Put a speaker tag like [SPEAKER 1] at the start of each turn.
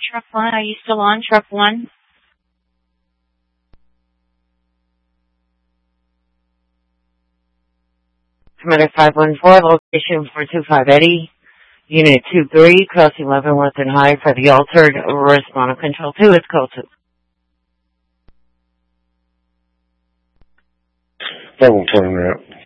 [SPEAKER 1] Truck 1, are you still on Truck 1?
[SPEAKER 2] Commander 514, location 425 Eddie, Unit 23, crossing Leavenworth and High for the altered respond on Control 2, it's code 2.
[SPEAKER 3] 514 route.